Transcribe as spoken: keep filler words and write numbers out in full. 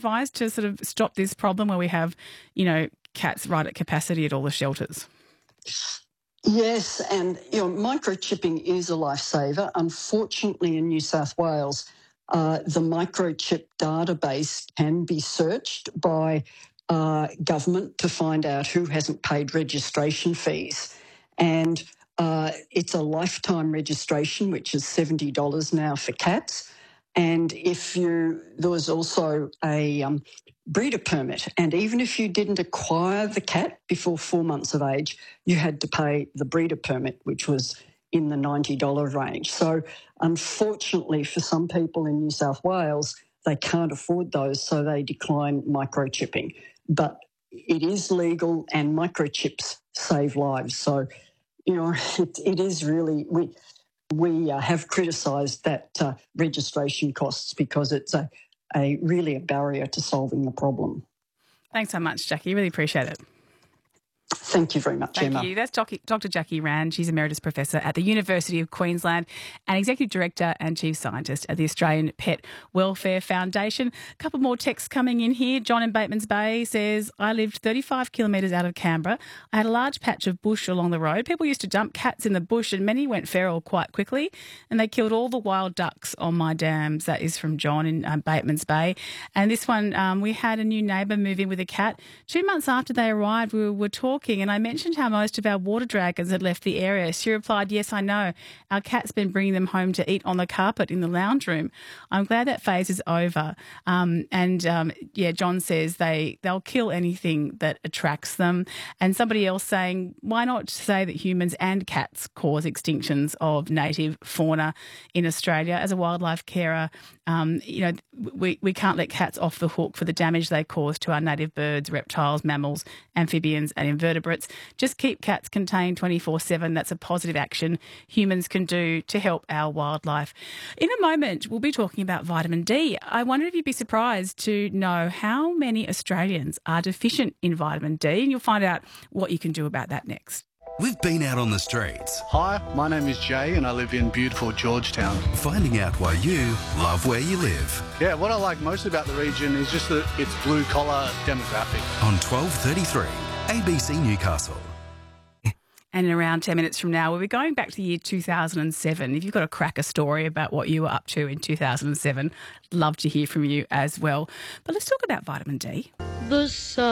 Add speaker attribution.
Speaker 1: advised to sort of stop this problem where we have, you know, cats right at capacity at all the shelters?
Speaker 2: Yes, and you know, microchipping is a lifesaver. Unfortunately, in New South Wales, uh, the microchip database can be searched by uh, government to find out who hasn't paid registration fees. And uh, it's a lifetime registration, which is seventy dollars now for cats. And if you, there was also a um, breeder permit, and even if you didn't acquire the cat before four months of age, you had to pay the breeder permit, which was in the ninety dollars range. So unfortunately for some people in New South Wales, they can't afford those, so they decline microchipping. But it is legal and microchips save lives. So, you know, it, it is really... we. We uh, have criticised that uh, registration costs because it's a, a really a barrier to solving the problem.
Speaker 1: Thanks so much, Jackie. Really appreciate it.
Speaker 2: Thank you very much,
Speaker 1: Thank
Speaker 2: Emma.
Speaker 1: you. That's Doctor Jackie Rand. She's Emeritus Professor at the University of Queensland and Executive Director and Chief Scientist at the Australian Pet Welfare Foundation. A couple more texts coming in here. John in Batemans Bay says, I lived thirty-five kilometres out of Canberra. I had a large patch of bush along the road. People used to dump cats in the bush and many went feral quite quickly, and they killed all the wild ducks on my dams. That is from John in um, Batemans Bay. And this one, um, we had a new neighbour move in with a cat. Two months after they arrived, we were, were talking, and I mentioned how most of our water dragons had left the area. She replied, yes, I know. Our cat's been bringing them home to eat on the carpet in the lounge room. I'm glad that phase is over. Um, and, um, yeah, John says they, they'll kill anything that attracts them. And somebody else saying, why not say that humans and cats cause extinctions of native fauna in Australia? As a wildlife carer, um, you know, we, we can't let cats off the hook for the damage they cause to our native birds, reptiles, mammals, amphibians and invertebrates. Just keep cats contained twenty-four seven. That's a positive action humans can do to help our wildlife. In a moment, we'll be talking about vitamin D. I wonder if you'd be surprised to know how many Australians are deficient in vitamin D, and you'll find out what you can do about that next.
Speaker 3: We've been out on the streets.
Speaker 4: Hi, my name is Jay and I live in beautiful Georgetown.
Speaker 3: Finding out why you love where you live.
Speaker 4: Yeah, what I like most about the region is just that it's blue-collar demographic.
Speaker 3: On twelve thirty-three, A B C Newcastle.
Speaker 1: And in around ten minutes from now, we'll be going back to the year two thousand seven. If you've got a cracker story about what you were up to in two thousand seven, love to hear from you as well. But let's talk about vitamin D.
Speaker 5: The sun.